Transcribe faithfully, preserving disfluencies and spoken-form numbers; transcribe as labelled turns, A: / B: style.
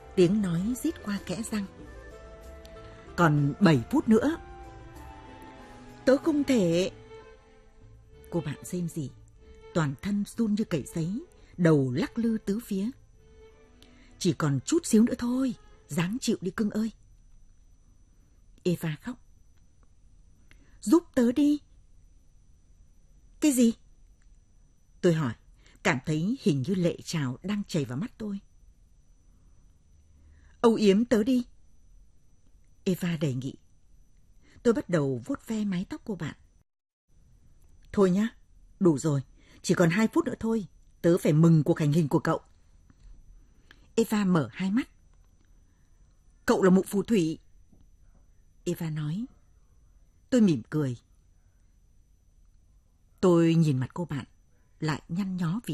A: Tiếng nói rít qua kẽ răng. Còn bảy phút nữa. Tớ không thể. Cô bạn rên rỉ, toàn thân run như cầy giấy, đầu lắc lư tứ phía. Chỉ còn chút xíu nữa thôi, ráng chịu đi cưng ơi. Eva khóc. Giúp tớ đi. Cái gì? Tôi hỏi, cảm thấy hình như lệ trào đang chảy vào mắt tôi. Âu yếm tớ đi. Eva đề nghị. Tôi bắt đầu vuốt ve mái tóc cô bạn. Thôi nhá, đủ rồi, chỉ còn hai phút nữa thôi, tớ phải mừng cuộc hành hình của cậu. Eva mở hai mắt. Cậu là mụ phù thủy. Eva nói. Tôi mỉm cười. Tôi nhìn mặt cô bạn, lại nhăn nhó vì